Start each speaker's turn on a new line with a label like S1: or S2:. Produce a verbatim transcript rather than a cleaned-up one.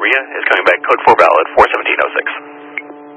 S1: Korea is coming back code four valid four seventeen oh six.